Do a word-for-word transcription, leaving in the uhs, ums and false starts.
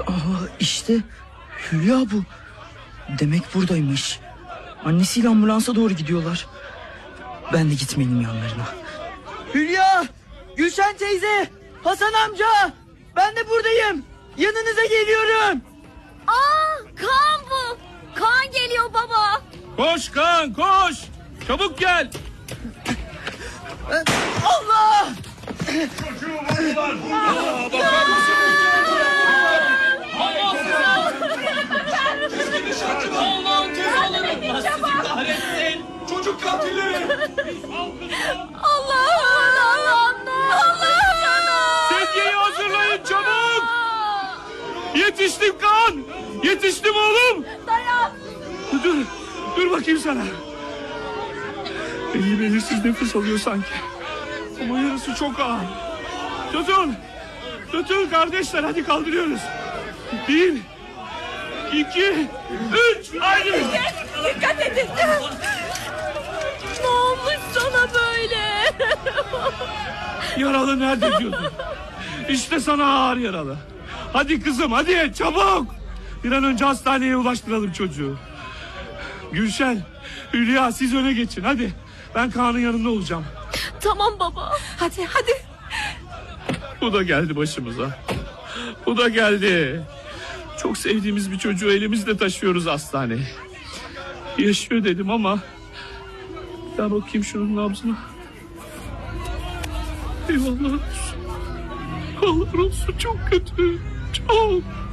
Aa, işte Hülya bu. Demek buradaymış. Annesiyle ambulansa doğru gidiyorlar. Ben de gitmeliyim yanlarına. Hülya! Gülşen teyze! Hasan amca! Ben de buradayım. Yanınıza geliyorum. Aa, Kaan bu. Kaan geliyor baba. Koş Kaan koş. Çabuk gel. Allah! Çocuğum var. Aa, bakar mısınız? Allah'ın cezaları. Allah sizi kahretsin. Çocuk katilleri. Allah Allah Allah. Sedyeyi hazırlayın çabuk. Yetiştim Kaan. Yetiştim oğlum. Dayan. Dur. Dur bakayım sana. Belli belirsiz nefes alıyor sanki. Ama yarısı çok ağır. Tutun. Tutun kardeşler, hadi kaldırıyoruz. Bir. İki. Üç. Haydi. Dikkat edin. Ne olmuş sana böyle? Yaralı nerede diyordun? İşte sana ağır yaralı. Hadi kızım hadi çabuk. Bir an önce hastaneye ulaştıralım çocuğu. Gülşen, Hülya siz öne geçin hadi. Ben Kaan'ın yanında olacağım. Tamam baba. Hadi hadi. Bu da geldi başımıza. Bu da geldi. Çok sevdiğimiz bir çocuğu elimizde taşıyoruz hastaneye. Yaşıyor dedim ama... Ya bakayım şunun nabzına. Eyvallah olsun. Allah olsun, çok kötü. Çok.